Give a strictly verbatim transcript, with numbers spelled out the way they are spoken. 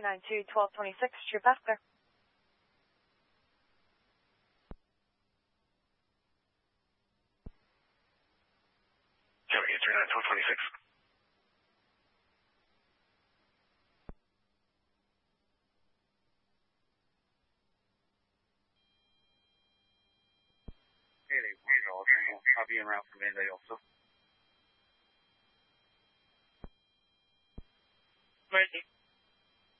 two nine two, one two two six, true pass clear. Germany three nine two, one two six. I'll be en route from Monday also. Ready.